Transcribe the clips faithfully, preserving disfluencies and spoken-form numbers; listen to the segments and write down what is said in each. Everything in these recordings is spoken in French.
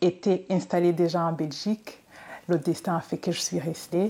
étais installée déjà en Belgique. Le destin a fait que je suis restée.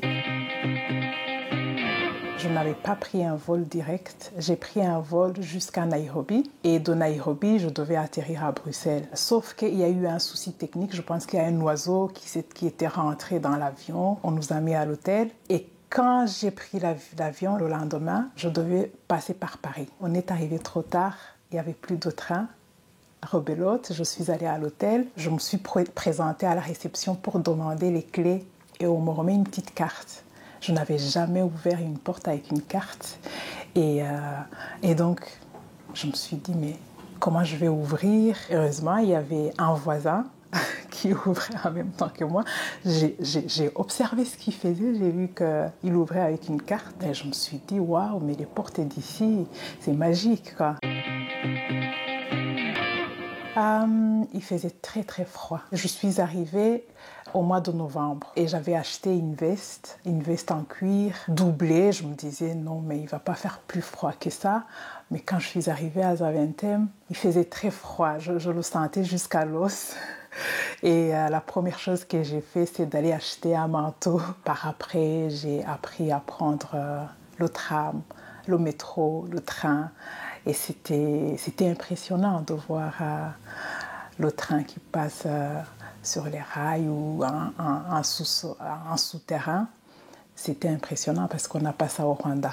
Je n'avais pas pris un vol direct. J'ai pris un vol jusqu'à Nairobi. Et de Nairobi, je devais atterrir à Bruxelles. Sauf qu'il y a eu un souci technique. Je pense qu'il y a un oiseau qui, qui était rentré dans l'avion. On nous a mis à l'hôtel. Et quand j'ai pris l'avion le lendemain, je devais passer par Paris. On est arrivé trop tard. Il n'y avait plus de train. Rebelote, je suis allée à l'hôtel. Je me suis pr présentée à la réception pour demander les clés. Et on me remet une petite carte. Je n'avais jamais ouvert une porte avec une carte. Et, euh, et donc, je me suis dit, mais comment je vais ouvrir? Heureusement, il y avait un voisin qui ouvrait en même temps que moi. J'ai observé ce qu'il faisait. J'ai vu qu'il ouvrait avec une carte. Et je me suis dit, waouh, mais les portes d'ici, c'est magique, quoi. Euh, il faisait très très froid. Je suis arrivée au mois de novembre et j'avais acheté une veste, une veste en cuir doublée. Je me disais non mais il ne va pas faire plus froid que ça. Mais quand je suis arrivée à Zaventem, il faisait très froid. Je, je le sentais jusqu'à l'os. Et euh, la première chose que j'ai fait, c'est d'aller acheter un manteau. Par après, j'ai appris à prendre euh, le tram, le métro, le train. Et c'était impressionnant de voir euh, le train qui passe euh, sur les rails ou en, en, sous, en souterrain. C'était impressionnant parce qu'on n'a pas ça au Rwanda.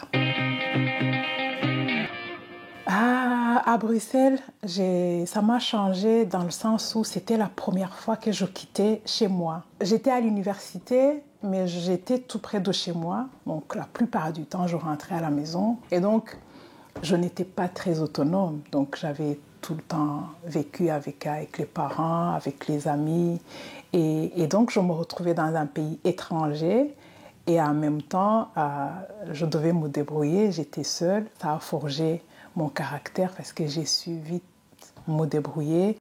Ah, à Bruxelles, ça m'a changé dans le sens où c'était la première fois que je quittais chez moi. J'étais à l'université, mais j'étais tout près de chez moi. Donc la plupart du temps, je rentrais à la maison. Et donc, je n'étais pas très autonome, donc j'avais tout le temps vécu avec, avec les parents, avec les amis. Et, et donc, je me retrouvais dans un pays étranger et en même temps, euh, je devais me débrouiller. J'étais seule. Ça a forgé mon caractère parce que j'ai su vite me débrouiller.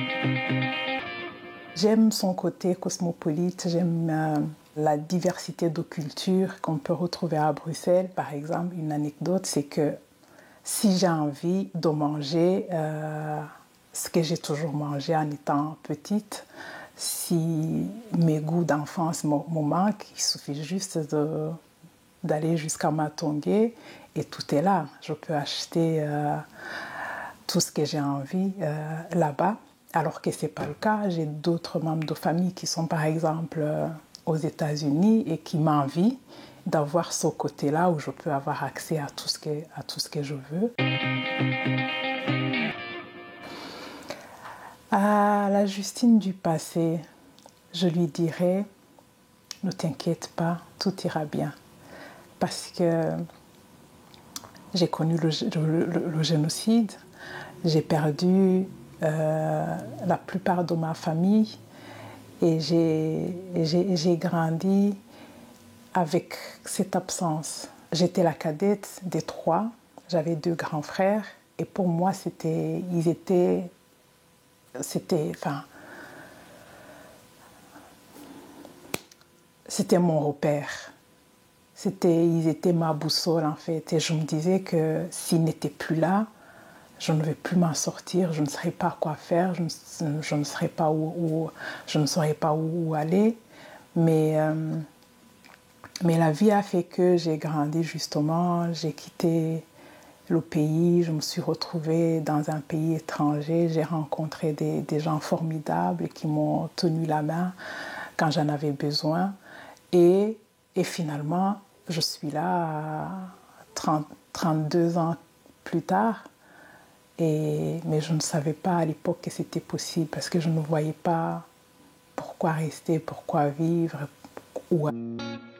J'aime son côté cosmopolite, j'aime euh, la diversité de cultures qu'on peut retrouver à Bruxelles. Par exemple, une anecdote, c'est que si j'ai envie de manger euh, ce que j'ai toujours mangé en étant petite, si mes goûts d'enfance me, me manquent, il suffit juste d'aller jusqu'à Matongé et tout est là. Je peux acheter euh, tout ce que j'ai envie euh, là-bas, alors que ce n'est pas le cas. J'ai d'autres membres de famille qui sont par exemple euh, aux États-Unis et qui m'envient d'avoir ce côté-là où je peux avoir accès à tout ce que, à tout ce que je veux. À la Justine du passé, je lui dirais, ne t'inquiète pas, tout ira bien. Parce que j'ai connu le, le, le, le génocide, j'ai perdu euh, la plupart de ma famille et j'ai grandi avec cette absence. J'étais la cadette des trois, j'avais deux grands frères et pour moi c'était, ils étaient, c'était, enfin, c'était mon repère. C'était, ils étaient ma boussole en fait et je me disais que s'ils n'étaient plus là, je ne vais plus m'en sortir, je ne saurais pas quoi faire, je ne, je ne saurais pas où, où, je ne saurais pas où, où aller, mais euh, Mais la vie a fait que j'ai grandi justement, j'ai quitté le pays, je me suis retrouvée dans un pays étranger, j'ai rencontré des, des gens formidables qui m'ont tenu la main quand j'en avais besoin. Et, et finalement, je suis là trente, trente-deux ans plus tard. Et, mais je ne savais pas à l'époque que c'était possible parce que je ne voyais pas pourquoi rester, pourquoi vivre. Où...